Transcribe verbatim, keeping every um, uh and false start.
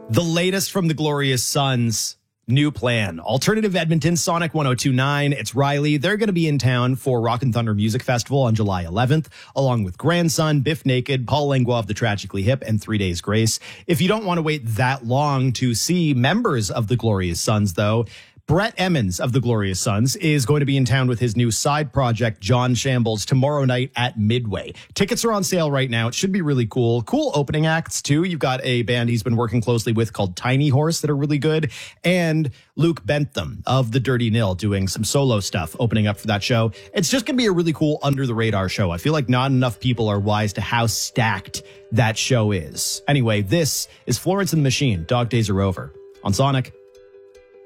The latest from the Glorious Sons. New plan. Alternative Edmonton, Sonic one oh two point nine. It's Riley. They're going to be in town for Rock and Thunder Music Festival on July eleventh, along with Grandson, Biff Naked, Paul Langua of the Tragically Hip, and Three Days Grace. If you don't want to wait that long to see members of the Glorious Sons, though, Brett Emmons of the Glorious Sons is going to be in town with his new side project, John Shambles, tomorrow night at Midway. Tickets are on sale right now. It should be really cool. Cool opening acts, too. You've got a band he's been working closely with called Tiny Horse that are really good. And Luke Bentham of the Dirty Nil doing some solo stuff opening up for that show. It's just going to be a really cool under-the-radar show. I feel like not enough people are wise to how stacked that show is. Anyway, this is Florence and the Machine. Dog Days Are Over on Sonic.